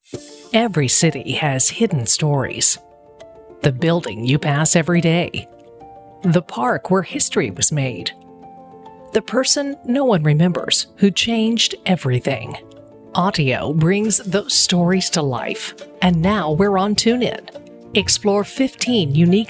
Every city has hidden stories. The building you pass every day. The park where history was made. The person no one remembers who changed everything. Audio brings those stories to life. And now we're on TuneIn. Explore 15 unique